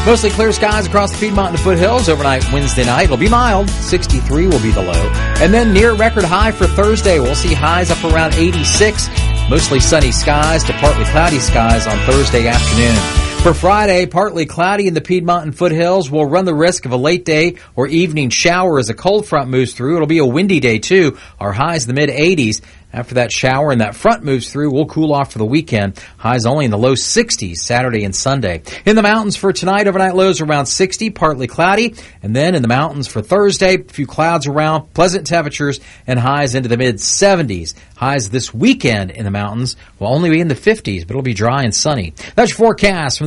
Mostly clear skies across the Piedmont and the foothills overnight Wednesday night. It'll be mild. 63 will be the low. And then near record high for Thursday. We'll see highs up around 86. Mostly sunny skies to partly cloudy skies on Thursday afternoon. For Friday, partly cloudy in the Piedmont and foothills. We'll run the risk of a late day or evening shower as a cold front moves through. It'll be a windy day, too. Our highs in the mid-80s. After that shower and that front moves through, we'll cool off for the weekend. Highs only in the low 60s Saturday and Sunday. In the mountains for tonight, overnight lows around 60, partly cloudy. And then in the mountains for Thursday, a few clouds around, pleasant temperatures, and highs into the mid-70s. Highs this weekend in the mountains will only be in the 50s, but it'll be dry and sunny. That's your forecast from